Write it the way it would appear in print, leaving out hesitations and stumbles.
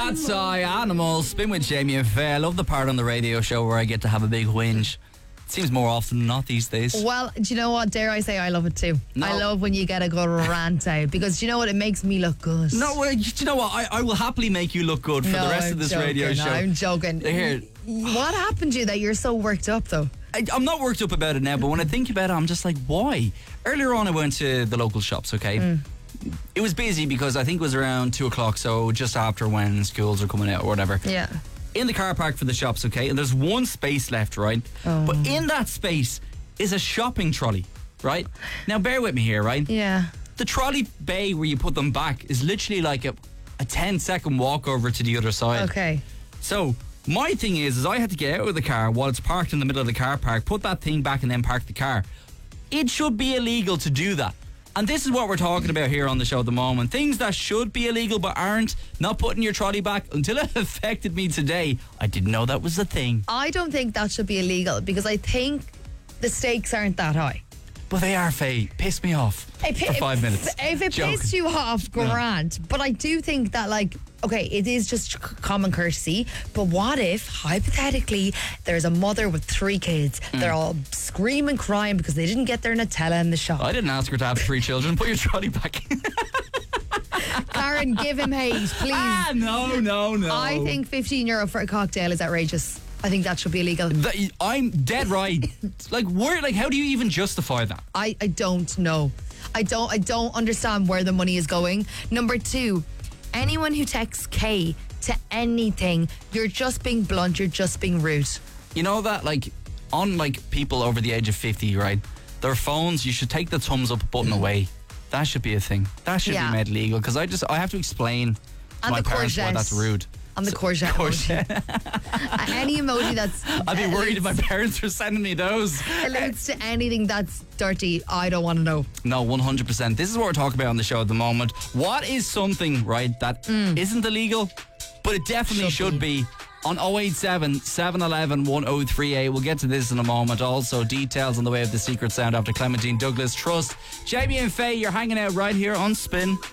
Cat's Eye, Animals, Spin with Jamie and Faye. I love the part on the radio show where I get to have a big whinge. It seems more often than not these days. Well, do you know what? Dare I say I love it too. No. I love when you get a good rant out because do you know what? It makes me look good. No, do you know what? I will happily make you look good for the rest of this radio show. I'm joking. Here. What happened to you that you're so worked up though? I'm not worked up about it now, but when I think about it, I'm just like, why? Earlier on, I went to the local shops, okay? It was busy because I think it was around 2 o'clock, so just after when schools are coming out or whatever. Yeah. In the car park for the shops, okay? And there's one space left, right? Oh. But in that space is a shopping trolley, right? Now, bear with me here, right? Yeah. The trolley bay where you put them back is literally like a 10-second walk over to the other side. Okay. So, my thing is I had to get out of the car while it's parked in the middle of the car park, put that thing back and then park the car. It should be illegal to do that. And this is what we're talking about here on the show at the moment. Things that should be illegal but aren't. Not putting your trolley back. Until it affected me today, I didn't know that was a thing. I don't think that should be illegal because I think the stakes aren't that high. But they are, Faye. Piss me off for 5 minutes. If it pissed you off, grand. But I do think that, like, okay, it is just common courtesy. But what if, hypothetically, there's a mother with 3 kids? They're all screaming, crying because they didn't get their Nutella in the shop. I didn't ask her to have 3 children. Put your trolley back. Karen, give him hate, please. No. I think €15 for a cocktail is outrageous. I think that should be illegal. I'm dead right. How do you even justify that? I don't know. I don't understand where the money is going. Number 2, anyone who texts K to anything, you're just being blunt, you're just being rude. You know that, on people over the age of 50, right? Their phones, you should take the thumbs up button away. That should be a thing. That should be made legal because I have to explain to my parents why that's rude. On the courgette. Any emoji that's... I'd be worried if my parents were sending me those. Alludes to anything that's dirty, I don't want to know. No, 100%. This is what we're talking about on the show at the moment. What is something, right, that isn't illegal, but it definitely should be? On 087 711 1038. We'll get to this in a moment. Also, details on the way of the secret sound after Clementine Douglas. Trust. Jamie and Faye, you're hanging out right here on Spin.